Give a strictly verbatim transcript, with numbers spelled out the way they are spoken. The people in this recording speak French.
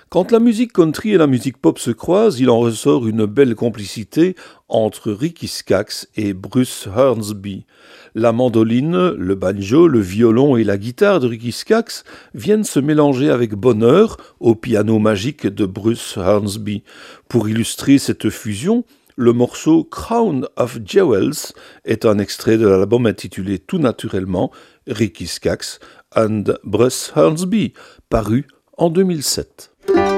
Quand la musique country et la musique pop se croisent, il en ressort une belle complicité entre Ricky Skaggs et Bruce Hornsby. La mandoline, le banjo, le violon et la guitare de Ricky Skaggs viennent se mélanger avec bonheur au piano magique de Bruce Hornsby. Pour illustrer cette fusion, le morceau Crown of Jewels est un extrait de l'album intitulé tout naturellement Ricky Skaggs and Bruce Hornsby, paru en deux mille sept.